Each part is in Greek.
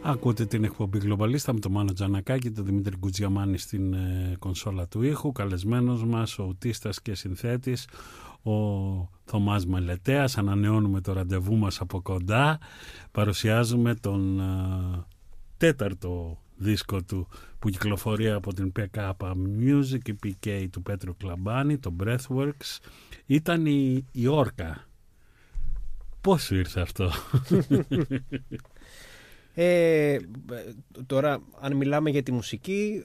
Ακούτε την εκπομπή Γλωμπαλίστα με τον Μάνο Τζανακάκη και τον Δημήτρη Κουτζιαμάνη στην κονσόλα του ήχου. Καλεσμένος μας ο ουτίστας και συνθέτης ο Θωμάς Μελετέας. Ανανεώνουμε το ραντεβού μας από κοντά. Παρουσιάζουμε τον τέταρτο δίσκο του που κυκλοφορεί από την PK Music, η PK του Πέτρου Κλαμπάνη, το Breathworks. Ήταν η Όρκα. Πώς σου ήρθε αυτό? Τώρα αν μιλάμε για τη μουσική,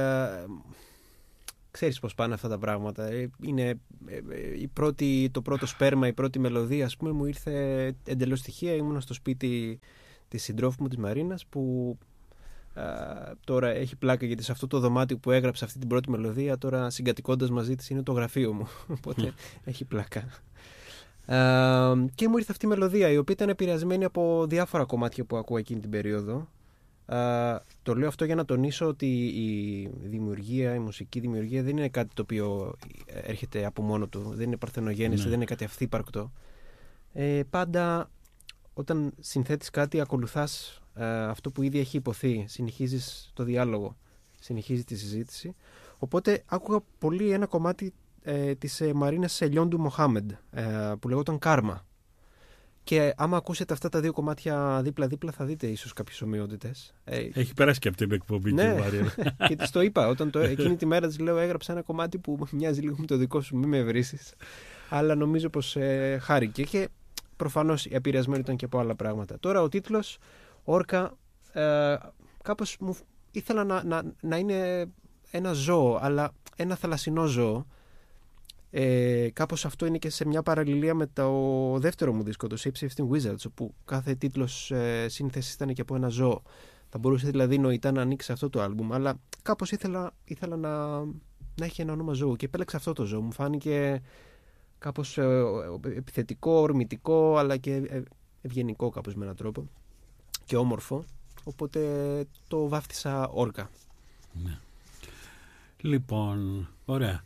ξέρεις πως πάνε αυτά τα πράγματα. Είναι το πρώτο σπέρμα, η πρώτη μελωδία, ας πούμε, μου ήρθε εντελώς τυχαία. Ήμουν στο σπίτι της συντρόφου μου, της Μαρίνας, που τώρα έχει πλάκα, γιατί σε αυτό το δωμάτιο που έγραψε αυτή την πρώτη μελωδία, τώρα συγκατοικώντας μαζί της, είναι το γραφείο μου, οπότε έχει πλάκα. Και μου ήρθε αυτή η μελωδία, η οποία ήταν επηρεασμένη από διάφορα κομμάτια που ακούω εκείνη την περίοδο. Το λέω αυτό για να τονίσω ότι η μουσική δημιουργία δεν είναι κάτι το οποίο έρχεται από μόνο του, δεν είναι παρθενογέννηση, δεν είναι κάτι αυθύπαρκτο. Πάντα όταν συνθέτεις κάτι, ακολουθάς αυτό που ήδη έχει υποθεί, συνεχίζεις το διάλογο, συνεχίζεις τη συζήτηση. Οπότε άκουγα πολύ ένα κομμάτι της Μαρίνας Ελιόντου Μοχάμεντ, που λεγόταν Κάρμα. Και άμα ακούσετε αυτά τα δύο κομμάτια δίπλα-δίπλα, θα δείτε ίσως κάποιες ομοιότητες. Έχει περάσει και από την εκπομπή, ναι, και Μαρίνα. Και της το είπα. Εκείνη τη μέρα της λέω, έγραψα ένα κομμάτι που μοιάζει λίγο με το δικό σου, μη με βρίσεις. Αλλά νομίζω πως χάρηκε. Και προφανώς επηρεασμένο ήταν και από άλλα πράγματα. Τώρα ο τίτλος, Όρκα, κάπως μου ήθελα να είναι ένα ζώο, αλλά ένα θαλασσινό ζώο. Κάπως αυτό είναι και σε μια παραλληλία με το δεύτερο μου δίσκο, το Shape-Shifting Wizards, όπου κάθε τίτλος σύνθεσης ήταν και από ένα ζώο. Θα μπορούσε δηλαδή νοητά να ανοίξει αυτό το άλμπουμ, αλλά κάπως ήθελα να έχει ένα όνομα ζώου και επέλεξα αυτό το ζώο. Μου φάνηκε κάπως επιθετικό, ορμητικό, αλλά και ευγενικό κάπως με έναν τρόπο και όμορφο, οπότε το βάφτισα Όρκα. Ναι. Λοιπόν, ωραία.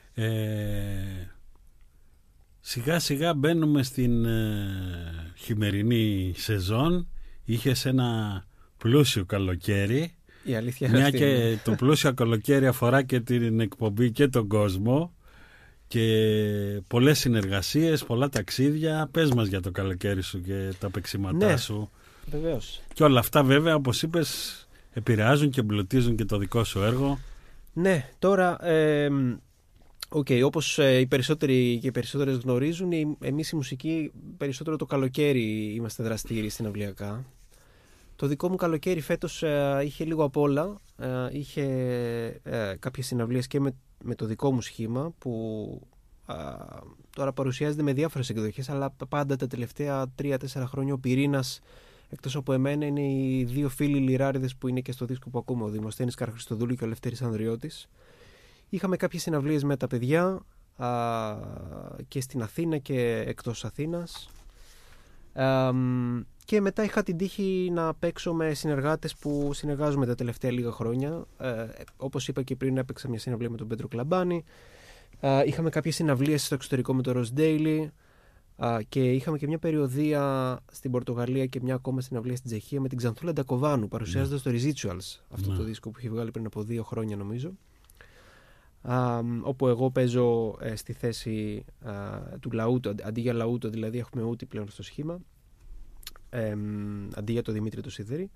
Σιγά σιγά μπαίνουμε στην χειμερινή σεζόν. Είχες ένα πλούσιο καλοκαίρι. Η αλήθεια μια αυτή και είναι. το πλούσιο καλοκαίρι αφορά και την εκπομπή και τον κόσμο και πολλές συνεργασίες, πολλά ταξίδια. Πες μας για το καλοκαίρι σου και τα παίξηματά σου. Βεβαίως. Και όλα αυτά βέβαια, όπως είπες, επηρεάζουν και εμπλουτίζουν και το δικό σου έργο. Ναι, τώρα όπως οι περισσότεροι και οι περισσότερες γνωρίζουν, εμείς οι μουσικοί περισσότερο το καλοκαίρι είμαστε δραστήριοι συναυλιακά. Το δικό μου καλοκαίρι φέτος είχε λίγο απ' όλα. Είχε κάποιες συναυλίες και με το δικό μου σχήμα, που τώρα παρουσιάζεται με διάφορες εκδοχές, αλλά πάντα τα τελευταία 3-4 χρόνια ο πυρήνας, εκτός από εμένα, είναι οι δύο φίλοι λιράριδες που είναι και στο δίσκο που ακούμε, ο Δημοσθένης Καρχριστοδούλου και ο Λευτέρης Ανδριώτης. Είχαμε κάποιες συναυλίες με τα παιδιά και στην Αθήνα και εκτός Αθήνας. Και μετά είχα την τύχη να παίξω με συνεργάτες που συνεργάζομαι τα τελευταία λίγα χρόνια. Όπως είπα και πριν, έπαιξα μια συναυλία με τον Πέτρο Κλαμπάνη. Είχαμε κάποιες συναυλίες στο εξωτερικό με το Ross Daily. Και είχαμε και μια περιοδία στην Πορτογαλία και μια ακόμα συναυλία στην Τσεχία με την Ξανθούλα Ντακοβάνου, παρουσιάζοντας το Residuals, αυτό το δίσκο που είχε βγάλει πριν από 2 χρόνια νομίζω. Όπου εγώ παίζω στη θέση του λαούτο, αντί για λαούτο δηλαδή έχουμε ούτη πλέον στο σχήμα, αντί για το Δημήτρη το Σιδέρη.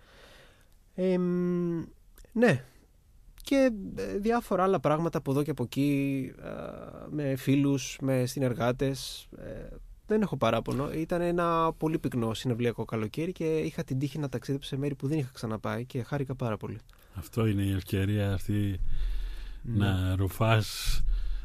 Ναι, και διάφορα άλλα πράγματα από εδώ και από εκεί, με φίλους, με συνεργάτες. Δεν έχω παράπονο. Ήταν ένα πολύ πυκνό συναυλιακό καλοκαίρι και είχα την τύχη να ταξίδεψω σε μέρη που δεν είχα ξαναπάει και χάρηκα πάρα πολύ. Αυτό είναι η ευκαιρία αυτή. Να ρουφάς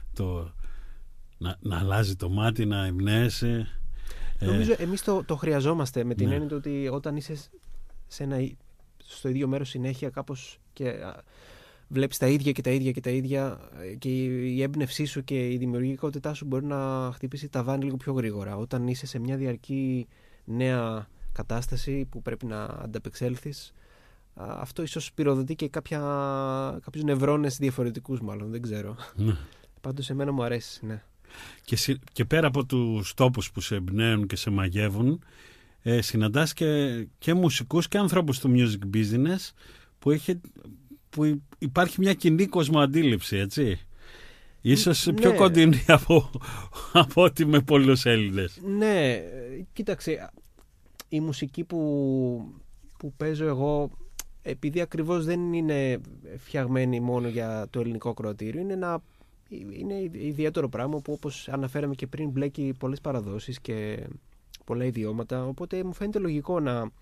να αλλάζει το μάτι, να εμπνέεσαι. Νομίζω εμείς το χρειαζόμαστε, με την έννοια ότι όταν είσαι στο ίδιο μέρος συνέχεια κάπως και βλέπεις τα ίδια και τα ίδια και τα ίδια, και η έμπνευσή σου και η δημιουργικότητά σου μπορεί να χτυπήσει τα βάνη λίγο πιο γρήγορα. Όταν είσαι σε μια διαρκή νέα κατάσταση που πρέπει να ανταπεξέλθεις, αυτό ίσως πυροδοτεί και κάποιους νευρώνες διαφορετικούς, μάλλον, δεν ξέρω. Πάντως εμένα μου αρέσει, ναι. Και πέρα από τους τόπους που σε εμπνέουν και σε μαγεύουν, συναντάς και μουσικούς και ανθρώπους του music business που υπάρχει μια κοινή κοσμοαντίληψη, έτσι. Ίσως πιο κοντινή από ό,τι με πολλούς Έλληνες. Ναι, κοίταξε, η μουσική που παίζω εγώ, επειδή ακριβώς δεν είναι φτιαγμένη μόνο για το ελληνικό ακροατήριο, είναι ιδιαίτερο πράγμα που, όπως αναφέραμε και πριν, μπλέκει πολλές παραδόσεις και πολλά ιδιώματα, οπότε μου φαίνεται λογικό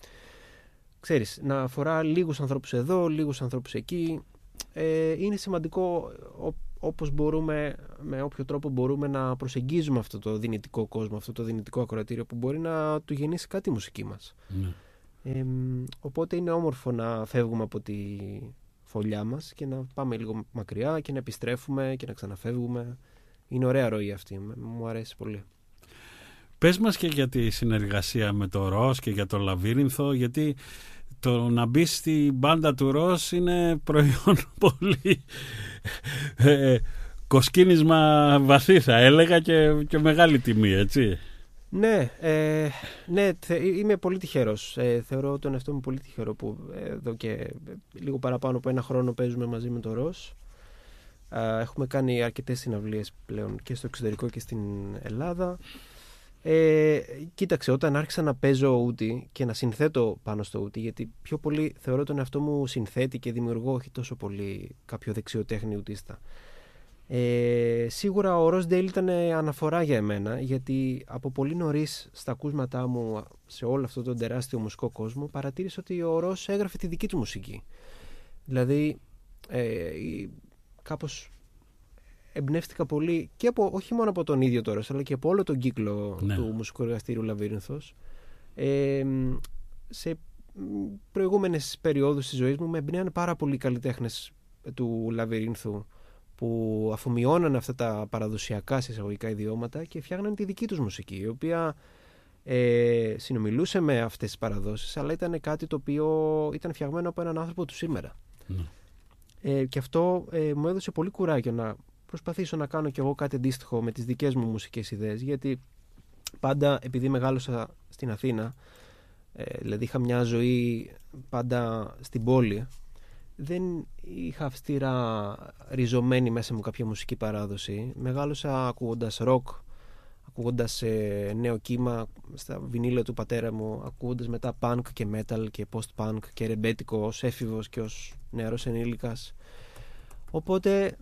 να αφορά λίγους ανθρώπους εδώ, λίγους ανθρώπους εκεί. Είναι σημαντικό όπως μπορούμε, με όποιο τρόπο μπορούμε να προσεγγίζουμε αυτό το δυνητικό κόσμο, αυτό το δυνητικό ακροατήριο που μπορεί να του γεννήσει κάτι η μουσική μας. Οπότε είναι όμορφο να φεύγουμε από τη φωλιά μας και να πάμε λίγο μακριά και να επιστρέφουμε και να ξαναφεύγουμε. Είναι ωραία ροή αυτή, μου αρέσει πολύ. Πες μας και για τη συνεργασία με το Ροζ και για το Λαβύρινθο, γιατί το να μπει στην μπάντα του Ροζ είναι προϊόν πολύ κοσκίνισμα βαθύ, θα έλεγα, και μεγάλη τιμή, έτσι. Ναι, είμαι πολύ τυχερός. Θεωρώ τον εαυτό μου πολύ τυχερό που εδώ και λίγο παραπάνω από ένα χρόνο παίζουμε μαζί με το Ροζ. Έχουμε κάνει αρκετές συναυλίες πλέον και στο εξωτερικό και στην Ελλάδα. Κοίταξε, όταν άρχισα να παίζω ούτι και να συνθέτω πάνω στο ούτι, γιατί πιο πολύ θεωρώ τον εαυτό μου συνθέτη και δημιουργώ, όχι τόσο πολύ κάποιο δεξιοτέχνη ουτίστα. Σίγουρα ο Ροζ Ντέιλ ήταν αναφορά για εμένα, γιατί από πολύ νωρίς στα ακούσματά μου σε όλο αυτό τον τεράστιο μουσικό κόσμο παρατήρησα ότι ο Ροζ έγραφε τη δική του μουσική. Δηλαδή κάπως εμπνεύστηκα πολύ και όχι μόνο από τον ίδιο τώρα, αλλά και από όλο τον κύκλο του μουσικού εργαστήριου Λαβύρινθος. Σε προηγούμενες περιόδους της ζωής μου με εμπνέαν πάρα πολλοί καλλιτέχνες του Λαβύρινθου που αφομοιώναν αυτά τα παραδοσιακά σε εισαγωγικά ιδιώματα και φτιάχναν τη δική τους μουσική, η οποία συνομιλούσε με αυτές τις παραδόσεις, αλλά ήταν κάτι το οποίο ήταν φτιαγμένο από έναν άνθρωπο του σήμερα. Και αυτό μου έδωσε πολύ κουράγιο να προσπαθήσω να κάνω κι εγώ κάτι αντίστοιχο με τις δικές μου μουσικές ιδέες, γιατί πάντα, επειδή μεγάλωσα στην Αθήνα, δηλαδή είχα μια ζωή πάντα στην πόλη, δεν είχα αυστηρά ριζωμένη μέσα μου κάποια μουσική παράδοση. Μεγάλωσα ακούγοντας ροκ, ακούγοντας νέο κύμα στα βινίλια του πατέρα μου, ακούγοντας μετά punk και metal και post-punk και ρεμπέτικο ως έφηβος και ως νεαρός ενήλικας. Οπότε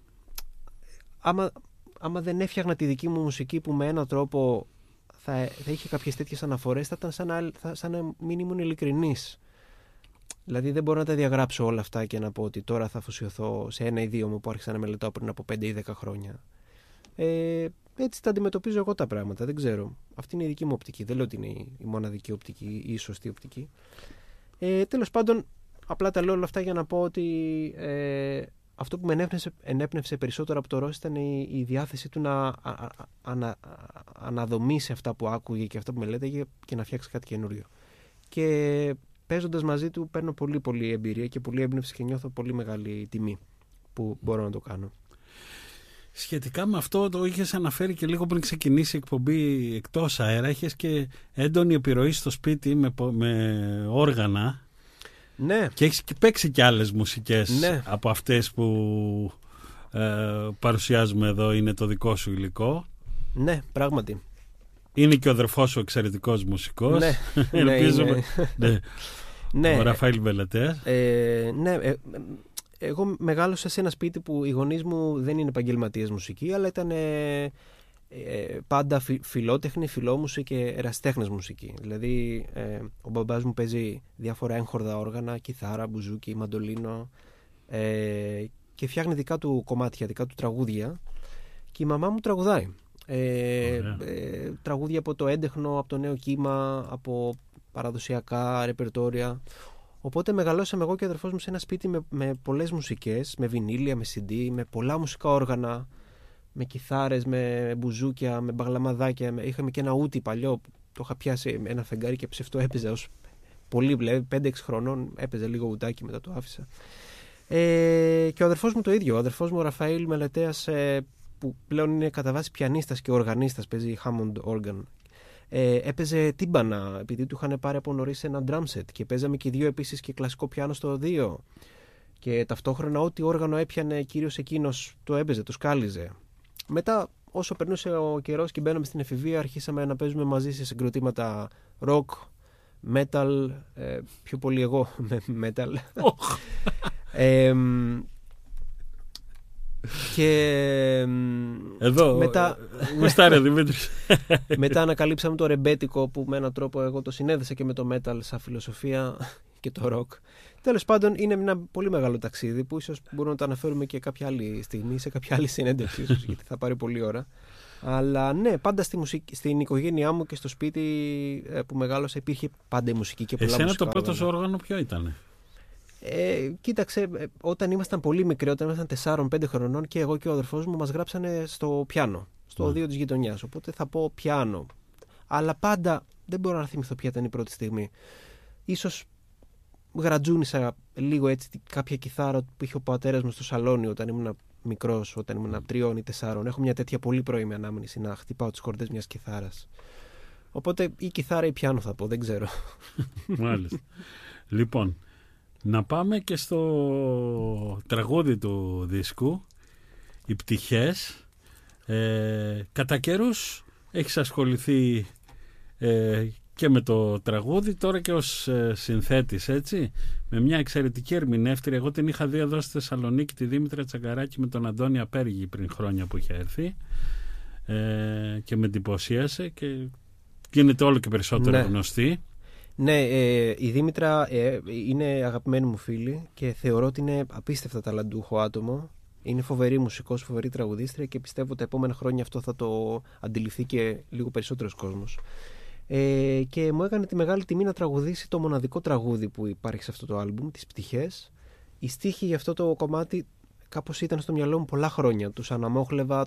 άμα δεν έφτιαχνα τη δική μου μουσική που με έναν τρόπο θα είχε κάποιες τέτοιες αναφορές, θα ήταν σαν να μην ήμουν ειλικρινής. Δηλαδή δεν μπορώ να τα διαγράψω όλα αυτά και να πω ότι τώρα θα αφοσιωθώ σε ένα ιδίωμα που άρχισα να μελετάω πριν από 5 ή 10 χρόνια. Έτσι τα αντιμετωπίζω εγώ τα πράγματα, δεν ξέρω. Αυτή είναι η δική μου οπτική, δεν λέω ότι είναι η μοναδική οπτική ή η σωστή οπτική. Τέλος πάντων, απλά τα λέω όλα αυτά για να πω ότι αυτό που με ενέπνευσε περισσότερο από το Ροζ ήταν η διάθεση του να αναδομήσει αυτά που άκουγε και αυτά που μελέταγε και να φτιάξει κάτι καινούριο. Και παίζοντας μαζί του παίρνω πολύ πολύ εμπειρία και πολύ έμπνευση και νιώθω πολύ μεγάλη τιμή που μπορώ να το κάνω. Σχετικά με αυτό το είχες αναφέρει και λίγο πριν ξεκινήσει η εκπομπή εκτός αέρα, είχες και έντονη επιρροή στο σπίτι με όργανα. Ναι. Και έχεις και παίξει και άλλες μουσικές από αυτές που παρουσιάζουμε εδώ, είναι το δικό σου υλικό. Ναι, πράγματι. Είναι και ο αδερφός σου εξαιρετικός μουσικός. Ναι, ελπίζουμε. Ναι. Ο Ραφαήλ Βελετέας. Εγώ μεγάλωσα σε ένα σπίτι που οι γονείς μου δεν είναι επαγγελματίες μουσική, αλλά ήταν πάντα φιλότεχνοι, φιλόμουσοι και ερασιτέχνες μουσική. Δηλαδή ο μπαμπάς μου παίζει διάφορα έγχορδα όργανα, κιθάρα, μπουζούκι, μαντολίνο, και φτιάχνει δικά του κομμάτια, δικά του τραγούδια, και η μαμά μου τραγουδάει. Τραγούδια από το έντεχνο, από το νέο κύμα, από παραδοσιακά ρεπερτόρια. Οπότε μεγαλώσαμε εγώ και ο αδερφός μου σε ένα σπίτι με πολλές μουσικές, με βινίλια, με CD, με πολλά μουσικά όργανα, με κιθάρες, με μπουζούκια, με μπαγλαμαδάκια. Είχαμε και ένα ούτι παλιό, το είχα πιάσει ένα φεγγάρι και ψευτό έπαιζα ως πολύ, δηλαδή 5-6 χρονών, έπαιζα λίγο ουτάκι, μετά το άφησα. Και ο αδερφός μου το ίδιο, ο αδερφός μου ο Ραφαήλ Μελετέας, που πλέον είναι κατά βάση πιανίστας και οργανίστας, παίζει Hammond organ. έπαιζε τύμπανα, επειδή του είχαν πάρει από νωρίς ένα drum set, και παίζαμε και οι δύο επίσης και κλασικό πιάνο στο 2. Και ταυτόχρονα ό,τι όργανο έπιανε κυρίως εκείνος το έπαιζε, το σκάλιζε. Μετά, όσο περνούσε ο καιρός και μπαίναμε στην εφηβεία, αρχίσαμε να παίζουμε μαζί σε συγκροτήματα rock, metal, πιο πολύ εγώ με metal. Και εδώ μετά, γουστάρε Δημήτρης. μετά ανακαλύψαμε το ρεμπέτικο, που με έναν τρόπο εγώ το συνέδεσα και με το metal σαν φιλοσοφία και το rock. Τέλος πάντων, είναι ένα πολύ μεγάλο ταξίδι που ίσως μπορούμε να το αναφέρουμε και κάποια άλλη στιγμή, σε κάποια άλλη συνέντευξη ίσως, γιατί θα πάρει πολλή ώρα. Αλλά ναι, πάντα στην οικογένειά μου και στο σπίτι που μεγάλωσα υπήρχε πάντα η μουσική και πολλά μουσικά. μουσικά. Εσένα το πρώτο όργανο ποιο ήταν? Κοίταξε, όταν ήμασταν πολύ μικροί, όταν ήμασταν 4-5 χρονών, και εγώ και ο αδερφός μου μας γράψανε στο πιάνο, στο οδείο της γειτονιάς. Οπότε θα πω πιάνο. Αλλά πάντα δεν μπορώ να θυμηθώ ποια ήταν η πρώτη στιγμή. Ίσως γρατζούνισα λίγο έτσι κάποια κιθάρα που είχε ο πατέρας μου στο σαλόνι όταν ήμουν μικρός, όταν ήμουν 3 ή 4. Έχω μια τέτοια πολύ πρώιμη ανάμνηση να χτυπάω τις κορδές μιας κιθάρας. Οπότε ή κιθάρα ή πιάνο θα πω, δεν ξέρω. Μάλιστα. Λοιπόν, να πάμε και στο τραγούδι του δίσκου, «Οι πτυχές». Κατά καιρούς έχεις ασχοληθεί και με το τραγούδι, τώρα και ως συνθέτης, έτσι, με μια εξαιρετική ερμηνεύτρια. Εγώ την είχα δει εδώ στη Θεσσαλονίκη, τη Δήμητρα Τσαγκαράκη, με τον Αντώνη Απέργη πριν χρόνια που είχε έρθει, και με εντυπωσίασε και γίνεται όλο και περισσότερο γνωστή. Ναι, η Δήμητρα είναι αγαπημένη μου φίλη και θεωρώ ότι είναι απίστευτα ταλαντούχο άτομο. Είναι φοβερή μουσικός, φοβερή τραγουδίστρια, και πιστεύω τα επόμενα χρόνια αυτό θα το αντιληφθεί και λίγο περισσότερος κόσμος. Και μου έκανε τη μεγάλη τιμή να τραγουδήσει το μοναδικό τραγούδι που υπάρχει σε αυτό το άλμπουμ, τις πτυχές. Οι στίχοι για αυτό το κομμάτι κάπως ήταν στο μυαλό μου πολλά χρόνια. Τους αναμόχλευα,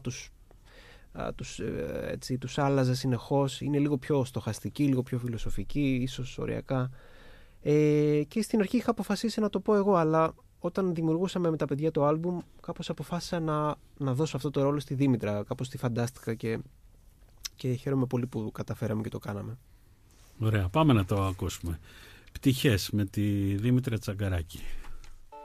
τους άλλαζα συνεχώς. Είναι λίγο πιο στοχαστική, λίγο πιο φιλοσοφική, ίσως οριακά. Και στην αρχή είχα αποφασίσει να το πω εγώ, αλλά όταν δημιουργούσαμε με τα παιδιά το άλμπουμ, κάπως αποφάσισα να δώσω αυτό το ρόλο στη Δήμητρα. Κάπως τη φαντάστηκα και χαίρομαι πολύ που καταφέραμε και το κάναμε. Ωραία, πάμε να το ακούσουμε. «Πτυχές» με τη Δήμητρα Τσαγκαράκη.